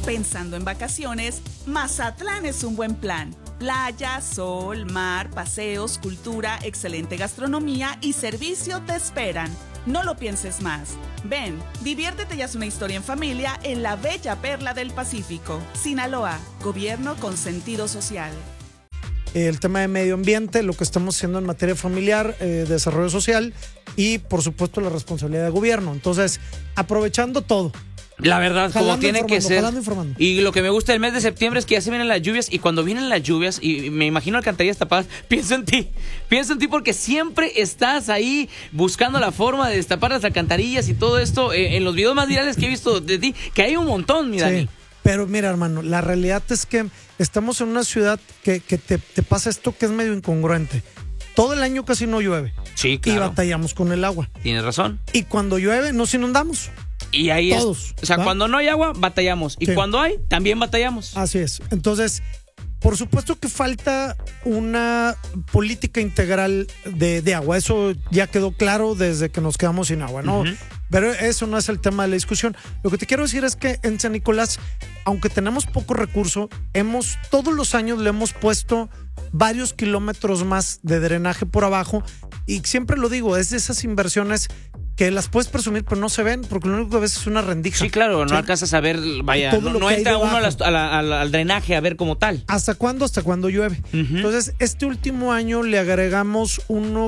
Pensando en vacaciones, Mazatlán es un buen plan. Playa, sol, mar, paseos, cultura, excelente gastronomía y servicio te esperan. No lo pienses más. Ven, diviértete y haz una historia en familia en la bella perla del Pacífico. Sinaloa, gobierno con sentido social. El tema de medio ambiente, lo que estamos haciendo en materia familiar, desarrollo social y, por supuesto, la responsabilidad del gobierno. Entonces, aprovechando todo. La verdad, como tiene que ser. Informando. Y lo que me gusta del mes de septiembre es que ya se vienen las lluvias. Y cuando vienen las lluvias, y me imagino alcantarillas tapadas, pienso en ti porque siempre estás ahí buscando la forma de destapar las alcantarillas y todo esto. En los videos más virales que he visto de ti, que hay un montón, mi Dani. Sí, pero mira, hermano, la realidad es que estamos en una ciudad que te pasa esto que es medio incongruente. Todo el año casi no llueve. Sí, claro. Y batallamos con el agua. Tienes razón. Y cuando llueve nos inundamos. Y ahí todos, o sea, ¿va? Cuando no hay agua, batallamos. Y sí, cuando hay, también batallamos. Así es. Entonces, por supuesto que falta una política integral de agua. Eso ya quedó claro desde que nos quedamos sin agua, ¿no? Pero eso no es el tema de la discusión. Lo que te quiero decir es que en San Nicolás, aunque tenemos poco recurso, todos los años le hemos puesto varios kilómetros más de drenaje por abajo. Y siempre lo digo, es de esas inversiones que las puedes presumir, pero no se ven, porque lo único que ves es una rendija. Sí, claro, no ¿sí? alcanzas a ver, vaya, no entra uno al drenaje a ver como tal. ¿Hasta cuándo? Hasta cuando llueve. Entonces, este último año le agregamos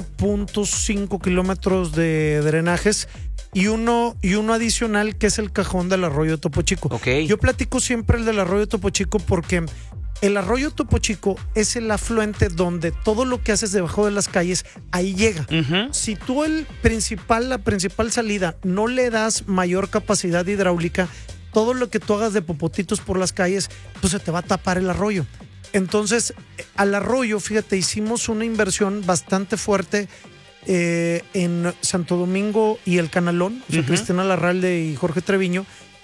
1.5 kilómetros de drenajes y uno adicional que es el cajón del arroyo de Topo Chico. Okay. Yo platico siempre el del arroyo de Topo Chico porque el arroyo Topo Chico es el afluente donde todo lo que haces debajo de las calles, ahí llega. Si tú la principal salida no le das mayor capacidad hidráulica, todo lo que tú hagas de popotitos por las calles, pues se te va a tapar el arroyo. Entonces, al arroyo, fíjate, hicimos una inversión bastante fuerte en Santo Domingo y El Canalón, o sea, Cristina Larralde y Jorge Treviño,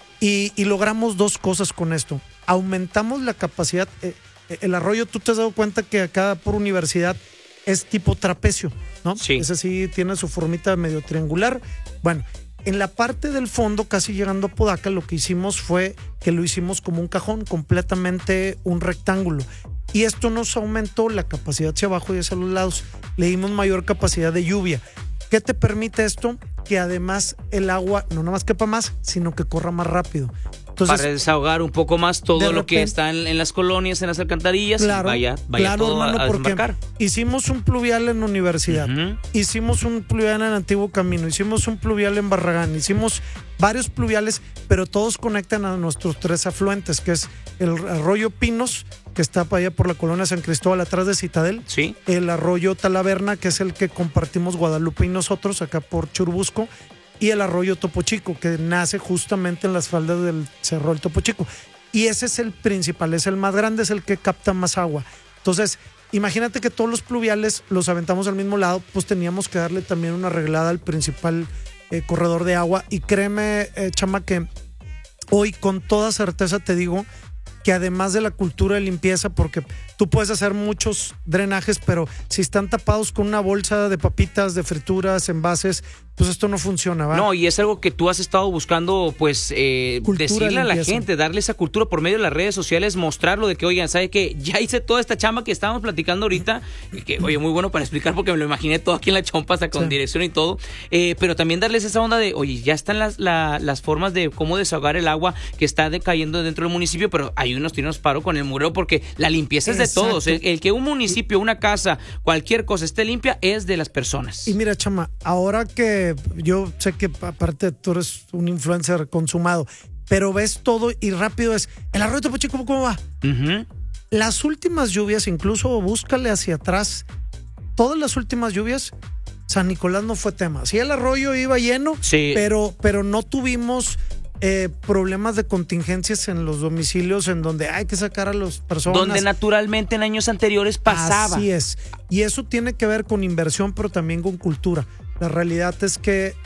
y logramos dos cosas con esto. Aumentamos la capacidad. El arroyo, tú te has dado cuenta que acá por universidad es tipo trapecio, ¿no? Sí. Ese sí tiene su formita medio triangular. Bueno, en la parte del fondo, casi llegando a Podaca, lo que hicimos fue que lo hicimos como un cajón, completamente un rectángulo. Y esto nos aumentó la capacidad hacia abajo y hacia los lados. Le dimos mayor capacidad de lluvia. ¿Qué te permite esto? Que además el agua no nada más quepa más, sino que corra más rápido. Entonces, para desahogar un poco más todo lo que está en las colonias, en las alcantarillas, claro, vaya claro, todo hermano, a porque desmarcar. Hicimos un pluvial en la universidad, hicimos un pluvial en Antiguo Camino, hicimos un pluvial en Barragán, hicimos varios pluviales, pero todos conectan a nuestros tres afluentes, que es el arroyo Pinos, que está para allá por la colonia San Cristóbal, atrás de Citadel. Sí. El arroyo Talaverna, que es el que compartimos Guadalupe y nosotros, acá por Churubusco. Y el arroyo Topo Chico, que nace justamente en las faldas del Cerro del Topo Chico. Y ese es el principal, es el más grande, es el que capta más agua. Entonces, imagínate que todos los pluviales los aventamos al mismo lado, pues teníamos que darle también una arreglada al principal corredor de agua. Y créeme, chama, que hoy con toda certeza te digo que además de la cultura de limpieza, porque tú puedes hacer muchos drenajes, pero si están tapados con una bolsa de papitas, de frituras, envases, pues esto no funciona, ¿va? No, y es algo que tú has estado buscando, pues, decirle a la gente, darle esa cultura por medio de las redes sociales, mostrarlo de que, oigan, ¿sabe qué? Ya hice toda esta chamba que estábamos platicando ahorita, que, oye, muy bueno para explicar porque me lo imaginé todo aquí en la chompa, hasta con dirección y todo, pero también darles esa onda de, oye, ya están las formas de cómo desahogar el agua que está decayendo dentro del municipio, pero hay unos tiros paro con el mureo porque la limpieza es de todos. El que un municipio, una casa, cualquier cosa esté limpia es de las personas. Y mira, chama, ahora que yo sé que aparte tú eres un influencer consumado, pero ves todo y rápido es, el arroyo de Topo Chico, ¿cómo va? Las últimas lluvias, incluso búscale hacia atrás, todas las últimas lluvias, San Nicolás no fue tema. Sí, el arroyo iba lleno, sí, pero no tuvimos problemas de contingencias en los domicilios en donde hay que sacar a las personas. Donde naturalmente en años anteriores pasaba. Así es. Y eso tiene que ver con inversión, pero también con cultura. La realidad es que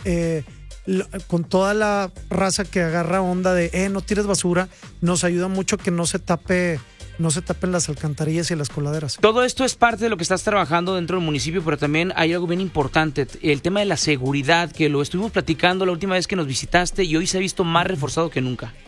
con toda la raza que agarra onda de no tires basura, nos ayuda mucho que no se tapen las alcantarillas y las coladeras. Todo esto es parte de lo que estás trabajando dentro del municipio, pero también hay algo bien importante, el tema de la seguridad, que lo estuvimos platicando la última vez que nos visitaste y hoy se ha visto más reforzado que nunca.